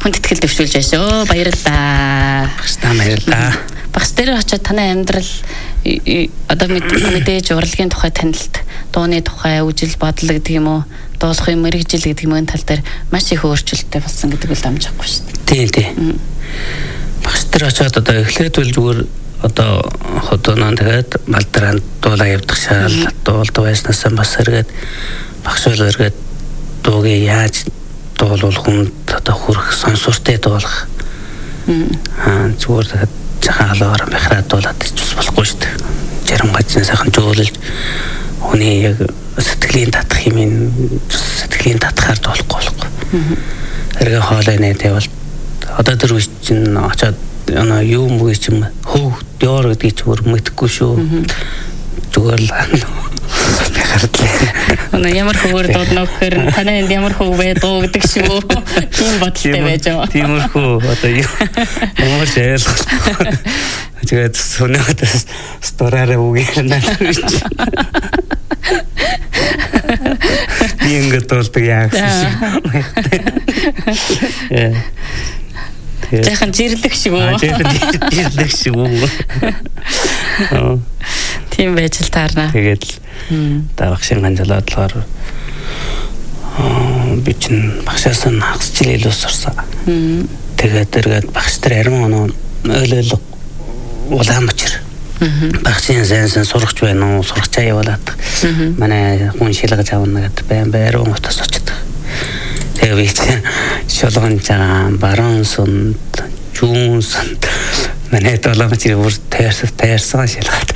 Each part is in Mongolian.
хүндэтгэл дэвшүүлж байна шүү. Баярлалаа. Баярлалаа. Багш дээр очиод таны амьдрал одоо мэдээж урлагийн тухай танилт, дууны тухай үжил бодол гэдэг юм уу, дуулахын мэрэгжил гэдэг юм тал дээр маш их өөрчлөлттэй болсон гэдэг үл амжихгүй шүү дээ. Тийм. Багш дээр очиод одоо эхлээд үл зүгээр одоо хотооноо тэгээд малдранд дуулаа явдаг шаал дуулдаг байснаас бас эргээд багш бол эргээд дуугийн яаж дуулах хүнд одоо хүрх сонсортой дуулах. Зүгээр тэгээд жахаалаар мэхраад дуулаад ич болохгүй шүү дээ. Жарангажсан сайхан жөөлөлж хүний яг сэтгэлийн татах юм сэтгэлийн татахаар дуулахгүй болохгүй. Эргээ хоолой нээтэй бол одоо тэр үе чинь очоод юу мөг юм хөв дёр гэдэг зүгээр мэдхгүй шүү. Зүгээр л ямар хөвөр дууднаа гэхээр танай энд ямар хөвөө дуу гэдэг шүү. Тийм бодолтой байж байгаа. Тиймэрхүү одоо ямар ч ойлголт. Тэгээд сүнээд стораараа үгээр наалж. Би ингээд дуулдаг яагсан шиг. Яхан жирлэх шиг үү? Жирлэх шиг үү? Тийм байж л таарна. Тэгээд багшийн ганжлаад болохоор би чинь багшаас нь хагас жил илүү сурсан. Тэгээд эргээд багш нар арим оноо ойлол улаан мочир. Багшийн сайн сурагч байна уу? Сурагчаа явуулаад. Манай хүн шилгэж авна гэдэг байн байруу утас очдог. Тэгээ би чинь шолгон жаан баруун сунд жуун сунд манай долоомчрыг бүр таарсан шилгаад.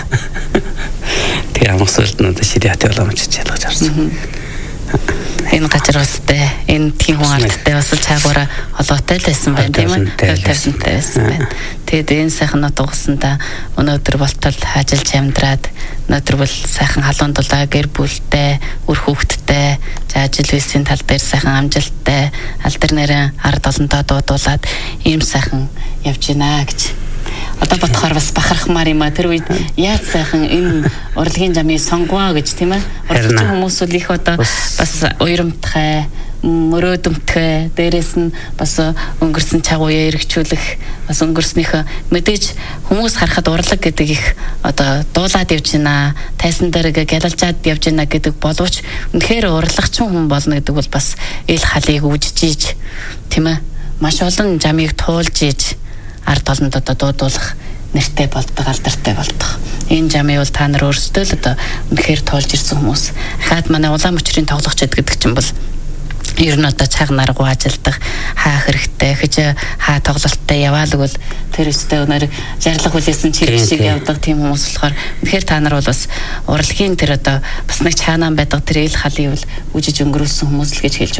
Тэгээ амсуултнууд шидэт долоомч шилгаж авсан. Энэ газар устай энэ тийм хүн ардтай бас цаагаараа холоотой л байсан байна тийм үү? Тавьсантай байсан байна. Тэгээд энэ сайхан утгасандаа өнөөдөр болтол ажиллаж амьдраад өнөөдөр бол сайхан халуун дулаа гэр бүлтэй, үр хүүхэдтэй, ажил үйлсийн тал дээр сайхан амжилттай, алдар нэрэн ард олонтоо дуудуулаад ийм сайхан явж гинэ гэж. Одоо бодохоор бас бахархмаар юм а тэр үед яаж сайхан энэ урлагийн жамыг сонгоо гэж тийм ээ. Урлагийн хүмүүс үл их одоо бас уйрамтгай, мөрөөдөмтгай, дээрэс нь бас өнгөрсөн чагууя эргчүүлэх, бас өнгөрснийхөө мэдээж хүмүүс харахад урлаг гэдэг их одоо дуулаад явж байна, тайсан дээр гялалжаад явж байна гэдэг боловч үнэхээр урлагчин хүн болно гэдэг бол бас ил халыг үжиж тийм ээ. Маш олон жамыг туулж иж ард олонд одоо дуудуулах нэртэй болдог, алдартай болдог. Энэ жамыг бол та нар өөрсдөө л одоо үнэхээр тоолж ирсэн хүмүүс. Хаад манай улаан мөчрийн тоглогч гэдэг чинь бол ер нь одоо цаг наргуу ажилдаг, хаа хэрэгтэй, хэж хаа тоглолттой яваал бол тэр өстэй өнөр зарлах хүлээсэн чирэг шиг явдаг тийм хүмүүс болохоор үнэхээр та нар бол бас урлагийн тэр одоо бас нэг чаанаа байдаг тэр ил халыг бол үжиж өнгөрүүлсэн хүмүүс л гэж хэлж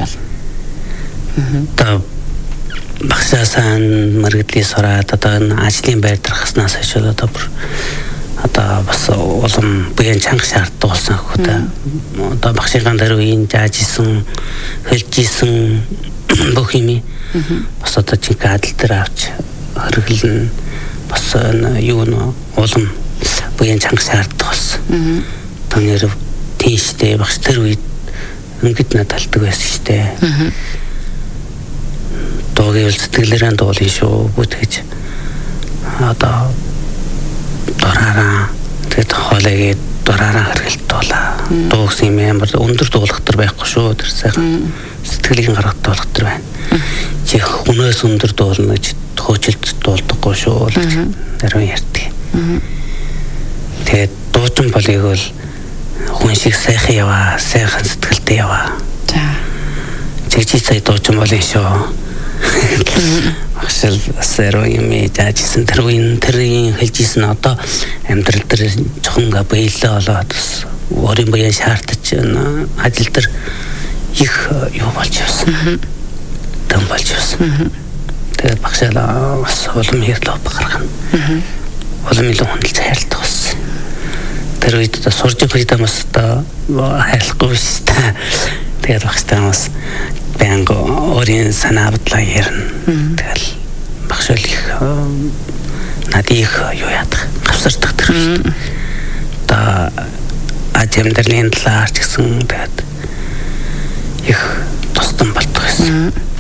байна. Багшаасаа мэргэдлийн сураад одоо ажлын байр дарахснаас хойш одоо бүр одоо бас улам бүхэн чанга шаарддаг болсон хөөе. Одоо багшийн дээр үеийн зааж исэн, хэлж исэн бүх юм бас одоо чиг адил дээр авч хөргөлн бас юу нэ улам бүхэн чанга шаарддаг болсон. Одоо нэр тийштэй багш тэр үед ингээд надалдаг байсан штэ. Дуугийн сэтгэлээрээ дуулын шүү бүтгэж одоо дураараа тэгээд хоолойг дураараа хэргэлт дуулаа. Дуугсан юм амар өндөр дуулах төр байхгүй шүү тэр сайхан сэтгэлийн гаргах дуулах төр байна. Чи хүнээс өндөр дуулна гэж хөөжилт дуулдаггүй шүү л гэж нарийн ярьдаг. Тэгээд дуучин болыг бол хүн шиг сайхан яваа, сайхан сэтгэлтэй яваа. Чи сая дуучин болын шүү. Ахшил асэро юм яажсэн тэр үн тэрийн хэлжсэн одоо амьдрал дээр чухамга биелээ болоод өөрийн буян шаардаж ажил дээр их юу болж явсан. Дан болж явсан. Тэгээд багшаалаа бас улам хэрлөө гаргана. Улам илүү хөндлөж хайрладаг болсон. Тэр үед сурж байгаа хүмүүс одоо хайрлахгүй биш та. Тэгээд багштай бас бэнго орийн санаадлаа ярина. Тэгэл багшаал их надих юу ядах авсардаг тэр. Та ажимдэрлийн талаарч гэсэн тэгээд их тусдан болдог байсан.